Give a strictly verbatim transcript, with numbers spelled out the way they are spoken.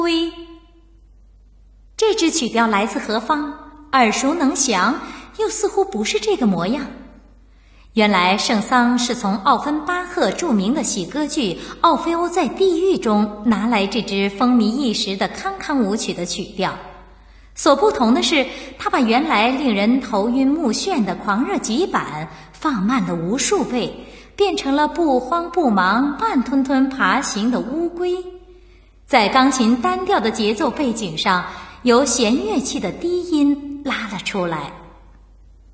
龟。这支曲调来自何方？耳熟能详，又似乎不是这个模样。原来圣桑是从奥芬巴赫著名的喜歌剧《奥菲欧在地狱》中拿来这支风靡一时的康康舞曲的曲调。所不同的是，他把原来令人头晕目眩的狂热急板放慢了无数倍，变成了不慌不忙慢吞吞爬行的乌龟。在钢琴单调的节奏背景上，由弦乐器的低音拉了出来。